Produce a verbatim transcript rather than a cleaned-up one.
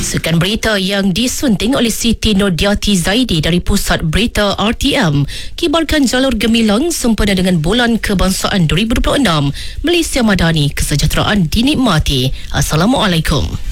Sukan berita yang disunting oleh Siti Nordiati Zaidi dari Pusat Berita R T M kibarkan jalur gemilang sempena dengan Bulan Kebangsaan dua ribu dua puluh enam. Malaysia Madani, kesejahteraan dinikmati. Assalamualaikum.